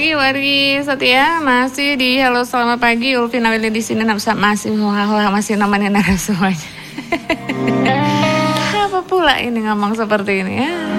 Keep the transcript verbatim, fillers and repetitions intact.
pagi Wari Setia, masih di Halo Selamat Pagi. Ulfi Nawili di sini masih masih namanya narasumbernya. Apa pula ini ngomong seperti ini ya?